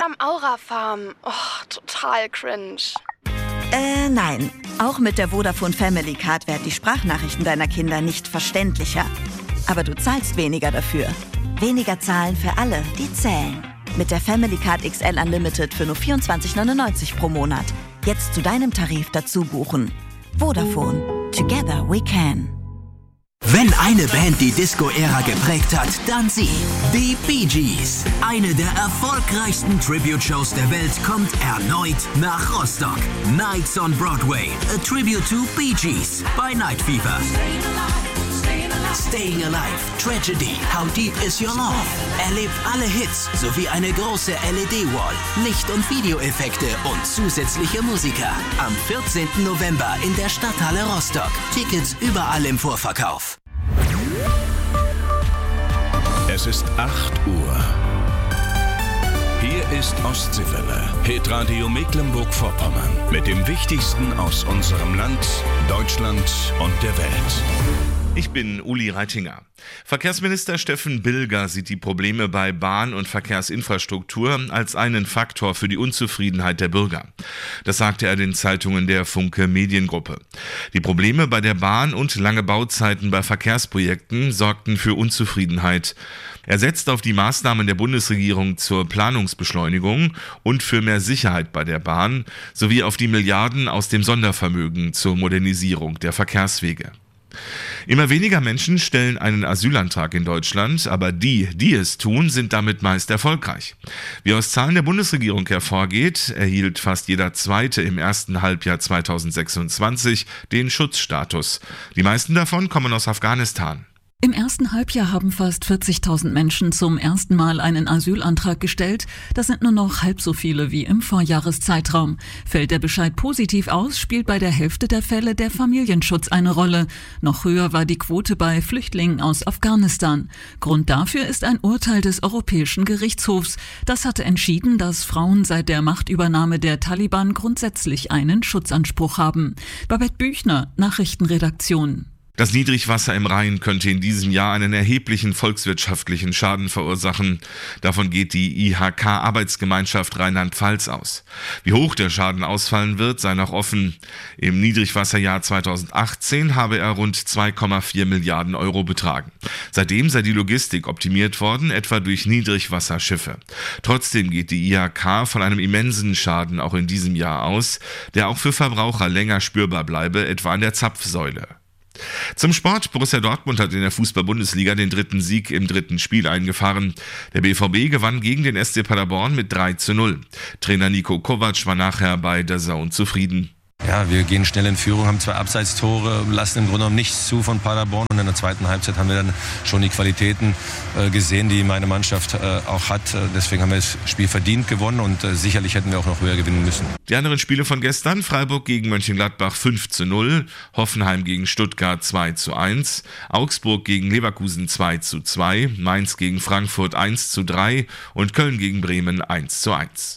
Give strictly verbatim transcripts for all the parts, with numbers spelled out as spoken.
Am Aura-Farm. Oh, total cringe. Äh, nein. Auch mit der Vodafone Family Card werden die Sprachnachrichten deiner Kinder nicht verständlicher. Aber du zahlst weniger dafür. Weniger zahlen für alle, die zählen. Mit der Family Card X L Unlimited für nur vierundzwanzig neunundneunzig pro Monat. Jetzt zu deinem Tarif dazu buchen. Vodafone. Together we can. Wenn eine Band die Disco-Ära geprägt hat, dann sie. Die Bee Gees. Eine der erfolgreichsten Tribute-Shows der Welt kommt erneut nach Rostock. Nights on Broadway. A Tribute to Bee Gees bei Night Fever. Staying Alive, Tragedy, How Deep Is Your Love? Erlebt alle Hits sowie eine große L E D-Wall, Licht- und Videoeffekte und zusätzliche Musiker. Am vierzehnten November in der Stadthalle Rostock. Tickets überall im Vorverkauf. Es ist acht Uhr. Hier ist Ostseewelle, Hitradio Mecklenburg-Vorpommern. Mit dem Wichtigsten aus unserem Land, Deutschland und der Welt. Ich bin Uli Reitinger. Verkehrsminister Steffen Bilger sieht die Probleme bei Bahn- und Verkehrsinfrastruktur als einen Faktor für die Unzufriedenheit der Bürger. Das sagte er den Zeitungen der Funke Mediengruppe. Die Probleme bei der Bahn und lange Bauzeiten bei Verkehrsprojekten sorgten für Unzufriedenheit. Er setzt auf die Maßnahmen der Bundesregierung zur Planungsbeschleunigung und für mehr Sicherheit bei der Bahn sowie auf die Milliarden aus dem Sondervermögen zur Modernisierung der Verkehrswege. Immer weniger Menschen stellen einen Asylantrag in Deutschland, aber die, die es tun, sind damit meist erfolgreich. Wie aus Zahlen der Bundesregierung hervorgeht, erhielt fast jeder Zweite im ersten Halbjahr zweitausendsechsundzwanzig den Schutzstatus. Die meisten davon kommen aus Afghanistan. Im ersten Halbjahr haben fast vierzigtausend Menschen zum ersten Mal einen Asylantrag gestellt. Das sind nur noch halb so viele wie im Vorjahreszeitraum. Fällt der Bescheid positiv aus, spielt bei der Hälfte der Fälle der Familienschutz eine Rolle. Noch höher war die Quote bei Flüchtlingen aus Afghanistan. Grund dafür ist ein Urteil des Europäischen Gerichtshofs. Das hatte entschieden, dass Frauen seit der Machtübernahme der Taliban grundsätzlich einen Schutzanspruch haben. Babette Büchner, Nachrichtenredaktion. Das Niedrigwasser im Rhein könnte in diesem Jahr einen erheblichen volkswirtschaftlichen Schaden verursachen. Davon geht die I H K-Arbeitsgemeinschaft Rheinland-Pfalz aus. Wie hoch der Schaden ausfallen wird, sei noch offen. Im Niedrigwasserjahr zweitausendachtzehn habe er rund zwei Komma vier Milliarden Euro betragen. Seitdem sei die Logistik optimiert worden, etwa durch Niedrigwasserschiffe. Trotzdem geht die I H K von einem immensen Schaden auch in diesem Jahr aus, der auch für Verbraucher länger spürbar bleibe, etwa an der Zapfsäule. Zum Sport. Borussia Dortmund hat in der Fußball-Bundesliga den dritten Sieg im dritten Spiel eingefahren. Der B V B gewann gegen den S C Paderborn mit drei zu null. Trainer Niko Kovac war nachher bei der DAZN zufrieden. Ja, wir gehen schnell in Führung, haben zwei Abseitstore, lassen im Grunde genommen nichts zu von Paderborn. Und in der zweiten Halbzeit haben wir dann schon die Qualitäten äh, gesehen, die meine Mannschaft äh, auch hat. Deswegen haben wir das Spiel verdient gewonnen und äh, sicherlich hätten wir auch noch höher gewinnen müssen. Die anderen Spiele von gestern: Freiburg gegen Mönchengladbach fünf zu null, Hoffenheim gegen Stuttgart zwei zu eins, Augsburg gegen Leverkusen zwei zu zwei, Mainz gegen Frankfurt eins zu drei und Köln gegen Bremen eins zu eins.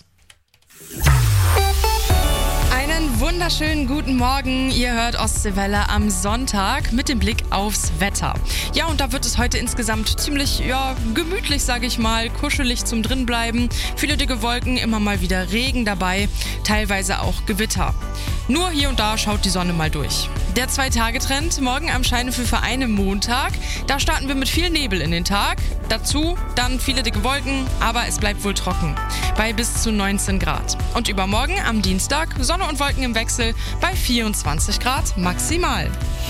Wunderschönen guten Morgen, ihr hört Ostseewelle am Sonntag mit dem Blick aufs Wetter. Ja, und da wird es heute insgesamt ziemlich, ja, gemütlich, sage ich mal, kuschelig zum Drinbleiben. Viele dicke Wolken, immer mal wieder Regen dabei, teilweise auch Gewitter. Nur hier und da schaut die Sonne mal durch. Der Zwei-Tage-Trend, morgen am Scheine für Vereine Montag. Da starten wir mit viel Nebel in den Tag. Dazu dann viele dicke Wolken, aber es bleibt wohl trocken. Bei bis zu neunzehn Grad. Und übermorgen am Dienstag Sonne und Wolken im Wechsel bei vierundzwanzig Grad maximal.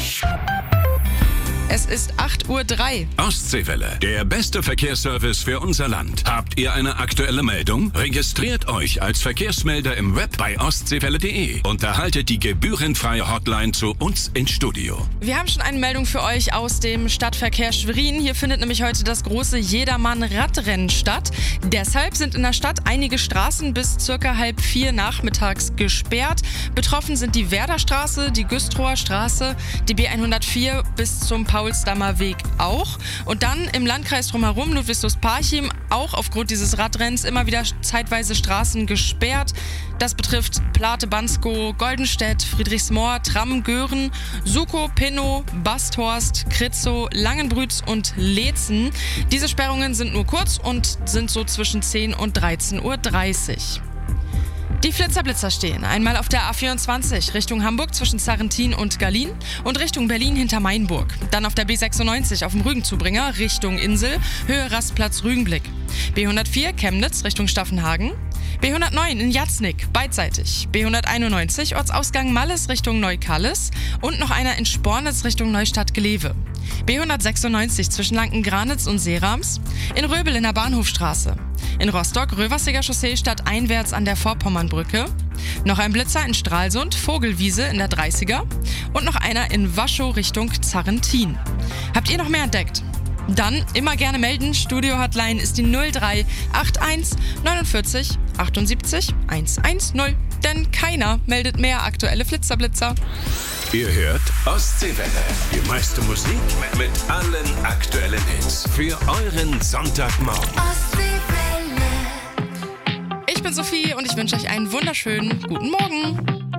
Es ist acht Uhr drei. Ostseewelle, der beste Verkehrsservice für unser Land. Habt ihr eine aktuelle Meldung? Registriert euch als Verkehrsmelder im Web bei ostseewelle punkt de und erhaltet die gebührenfreie Hotline zu uns ins Studio. Wir haben schon eine Meldung für euch aus dem Stadtverkehr Schwerin. Hier findet nämlich heute das große Jedermann-Radrennen statt. Deshalb sind in der Stadt einige Straßen bis circa halb vier nachmittags gesperrt. Betroffen sind die Werderstraße, die Güstrower Straße, die B hundertvier bis zum Paulsdammer Weg auch. Und dann im Landkreis drumherum, Ludwigslust-Parchim, auch aufgrund dieses Radrenns immer wieder zeitweise Straßen gesperrt. Das betrifft Plate, Bansko, Goldenstedt, Friedrichsmoor, Tramm, Göhren, Sukow, Pinnow, Basthorst, Kritzow, Langenbrütz und Leetzen. Diese Sperrungen sind nur kurz und sind so zwischen zehn und dreizehn Uhr dreißig. Die Flitzer-Blitzer stehen einmal auf der A vierundzwanzig Richtung Hamburg zwischen Sarrentin und Gallien und Richtung Berlin hinter Mainburg. Dann auf der B sechsundneunzig auf dem Rügenzubringer Richtung Insel, Höhe Rastplatz Rügenblick. B hundertvier Chemnitz Richtung Staffenhagen. B hundertneun in Jatznick, beidseitig. B hunderteinundneunzig Ortsausgang Malles Richtung Neukallis und noch einer in Spornitz Richtung Neustadt-Glewe. B hundertsechsundneunzig zwischen Lanken-Granitz und Seerams. In Röbel in der Bahnhofstraße. In Rostock Röversiger Chaussee stadteinwärts an der Vorpommernbrücke. Noch ein Blitzer in Stralsund, Vogelwiese in der dreißiger. Und noch einer in Waschow Richtung Zarrentin. Habt ihr noch mehr entdeckt? Dann immer gerne melden. Studio-Hotline ist die null drei acht eins neunundvierzig achtundsiebzig hundertzehn. Denn keiner meldet mehr aktuelle Flitzerblitzer. Ihr hört Ostseewelle. Die meiste Musik mit allen aktuellen Hits. Für euren Sonntagmorgen. Ich bin Sophie und ich wünsche euch einen wunderschönen guten Morgen.